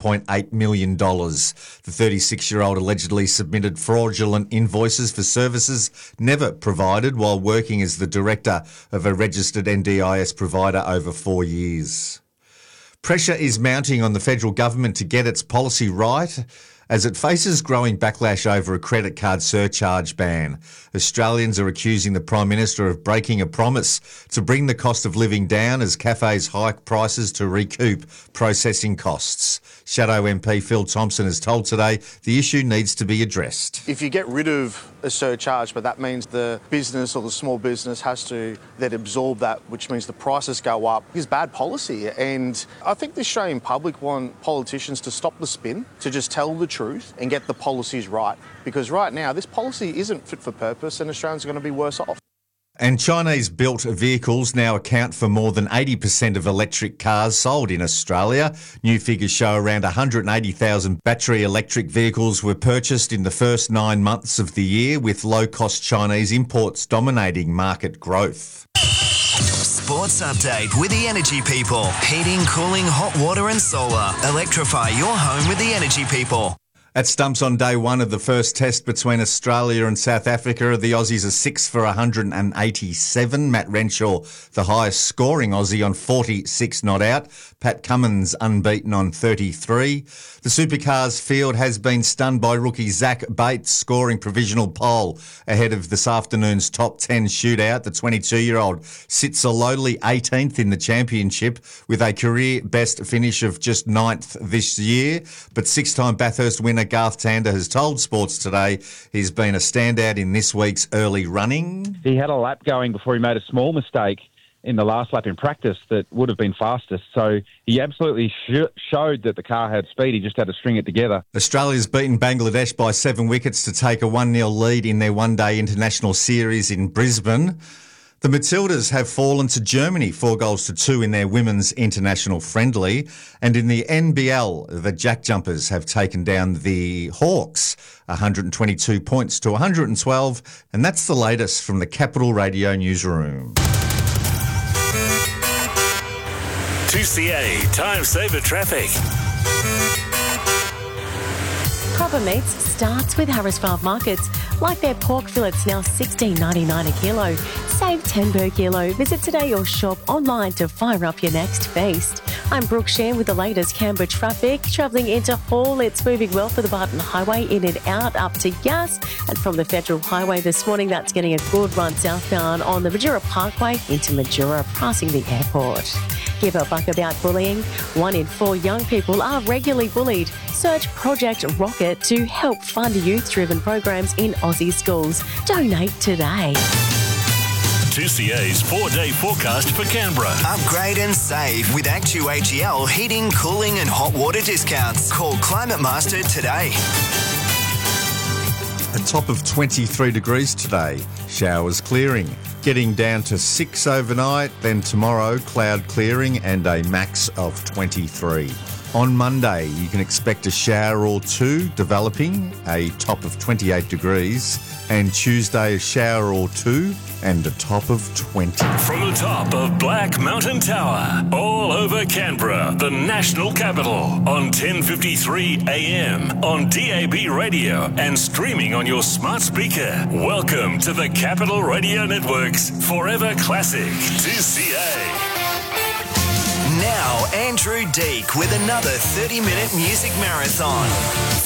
$5.8 million. The 36-year-old allegedly submitted fraudulent invoices for services never provided while working as the director of a registered NDIS provider over 4 years. Pressure is mounting on the federal government to get its policy right as it faces growing backlash over a credit card surcharge ban. Australians are accusing the Prime Minister of breaking a promise to bring the cost of living down as cafes hike prices to recoup processing costs. Shadow MP Phil Thompson has told Today the issue needs to be addressed. If you get rid of a surcharge, but that means the business or the small business has to then absorb that, which means the prices go up, is bad policy. And I think the Australian public want politicians to stop the spin, to just tell the truth and get the policies right. Because right now, this policy isn't fit for purpose and Australians are going to be worse off. And Chinese-built vehicles now account for more than 80% of electric cars sold in Australia. New figures show around 180,000 battery electric vehicles were purchased in the first 9 months of the year, with low-cost Chinese imports dominating market growth. Sports update with the Energy People. Heating, cooling, hot water and solar. Electrify your home with the Energy People. At Stumps on day one of the first test between Australia and South Africa, the Aussies are 6 for 187. Matt Renshaw, the highest scoring Aussie on 46 not out. Pat Cummins unbeaten on 33. The Supercars field has been stunned by rookie Zach Bates scoring provisional pole ahead of this afternoon's top 10 shootout. The 22-year-old sits a lowly 18th in the championship with a career best finish of just 9th this year. But six-time Bathurst winner Garth Tander has told Sports Today he's been a standout in this week's early running. He had a lap going before he made a small mistake in the last lap in practice that would have been fastest. So he absolutely showed that the car had speed. He just had to string it together. Australia's beaten Bangladesh by 7 wickets to take a 1-0 lead in their one-day international series in Brisbane. The Matildas have fallen to Germany 4-2 in their women's international friendly. And in the NBL, the Jack Jumpers have taken down the Hawks 122 points to 112. And that's the latest from the Capital Radio newsroom. 2CA Time Saver Traffic. Proper Meats starts with Harris Farm Markets. Like their pork fillets now $16.99 a kilo. Save 10 per kilo. Visit today or shop online to fire up your next feast. I'm Brooke Shan with the latest Canberra traffic. Travelling into Hall, it's moving well for the Barton Highway in and out up to Yass. And from the Federal Highway this morning, that's getting a good run southbound on the Majura Parkway into Majura, passing the airport. Give a buck about bullying. 1 in 4 young people are regularly bullied. Search Project Rocket to help fund youth-driven programs in Aussie schools. Donate today. 2CA's 4-day forecast for Canberra. Upgrade and save with ActuAGL heating, cooling and hot water discounts. Call Climate Master today. A top of 23 degrees today. Showers clearing. Getting down to 6 overnight. Then tomorrow, cloud clearing and a max of 23. On Monday, you can expect a shower or two developing, a top of 28 degrees. And Tuesday, a shower or two and a top of 20. From the top of Black Mountain Tower, all over Canberra, the national capital, on 1053 AM, on DAB radio and streaming on your smart speaker. Welcome to the Capital Radio Network's Forever Classic 2CA. Now, Andrew Deek with another 30-minute music marathon.